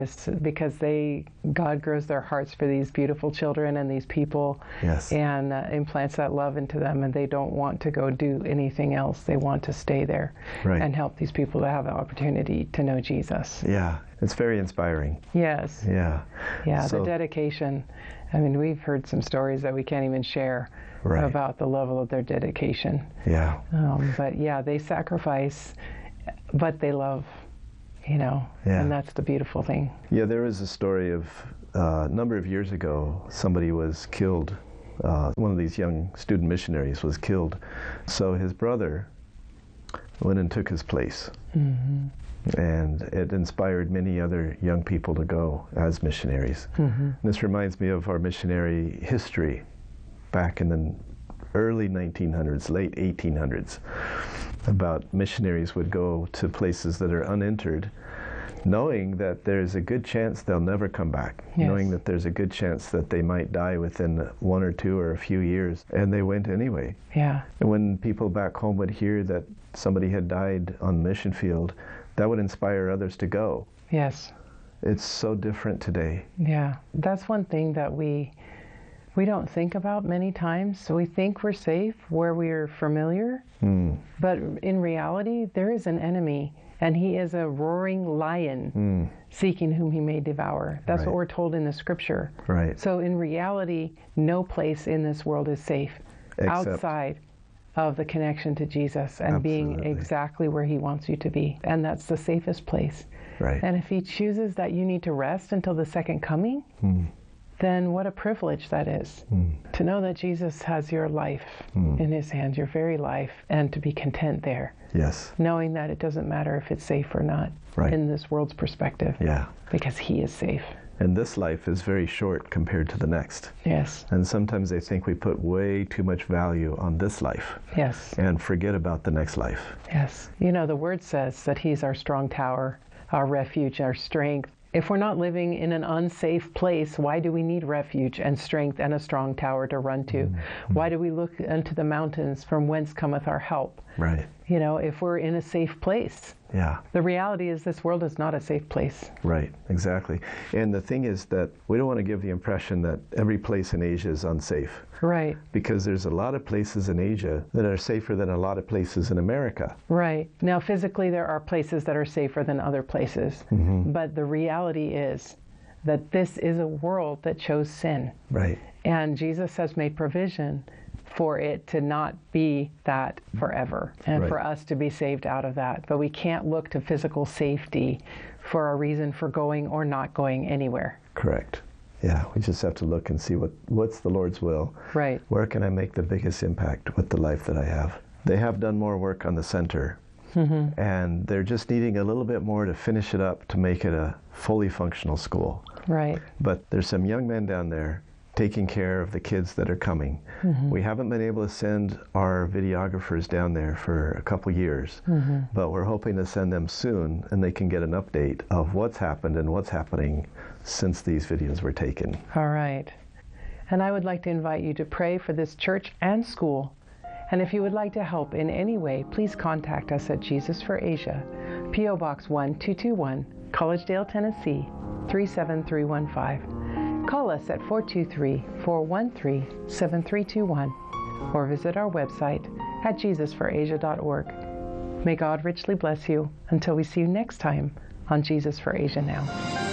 It's because God grows their hearts for these beautiful children and these people, Yes. and implants that love into them, and they don't want to go do anything else. They want to stay there Right. and help these people to have the opportunity to know Jesus. Yeah, it's very inspiring. Yes. Yeah. Yeah, So- the dedication. I mean, we've heard some stories that we can't even share Right. about the level of their dedication. Yeah. But yeah, they sacrifice, but they love, Yeah. and that's the beautiful thing. Yeah, there was a story of a number of years ago, somebody was killed. One of these young student missionaries was killed. So his brother went and took his place. Mm-hmm. And it inspired many other young people to go as missionaries. Mm-hmm. This reminds me of our missionary history back in the early 1900s, late 1800s, about missionaries would go to places that are unentered, knowing that there's a good chance they'll never come back, Yes. knowing that there's a good chance that they might die within 1 or 2 or a few years, and they went anyway. Yeah. And when people back home would hear that somebody had died on the mission field, that would inspire others to go. Yes. It's so different today. Yeah. That's one thing that we don't think about many times. So we think we're safe where we're familiar, but in reality, there is an enemy, and he is a roaring lion seeking whom he may devour. That's Right. what we're told in the scripture. Right. So in reality, no place in this world is safe Except- outside of the connection to Jesus and being Absolutely. exactly where he wants you to be. And that's the safest place. Right. And if he chooses that you need to rest until the second coming, then what a privilege that is. To know that Jesus has your life in his hands, your very life, and to be content there, Yes. knowing that it doesn't matter if it's safe or not Right. in this world's perspective, Yeah. because he is safe. And this life is very short compared to the next. Yes. And sometimes I think we put way too much value on this life Yes. and forget about the next life. Yes. The word says that he's our strong tower, our refuge, our strength. If we're not living in an unsafe place, why do we need refuge and strength and a strong tower to run to? Why do we look unto the mountains from whence cometh our help? Right. If we're in a safe place. Yeah. The reality is this world is not a safe place. Right. Exactly. And the thing is that we don't want to give the impression that every place in Asia is unsafe, Right. because there's a lot of places in Asia that are safer than a lot of places in America. Right. Now, physically, there are places that are safer than other places. But the reality is that this is a world that chose sin. Right. And Jesus has made provision for it to not be that forever, and Right. for us to be saved out of that. But we can't look to physical safety for a reason for going or not going anywhere. Correct. Yeah. We just have to look and see what's the Lord's will. Right. Where can I make the biggest impact with the life that I have? They have done more work on the center, and they're just needing a little bit more to finish it up to make it a fully functional school. Right. But there's some young men down there taking care of the kids that are coming. We haven't been able to send our videographers down there for a couple years, but we're hoping to send them soon, and they can get an update of what's happened and what's happening since these videos were taken. All right. And I would like to invite you to pray for this church and school. And if you would like to help in any way, please contact us at Jesus for Asia, P.O. Box 1221, Collegedale, Tennessee, 37315. Call us at 423-413-7321 or visit our website at jesusforasia.org. May God richly bless you until we see you next time on Jesus for Asia Now.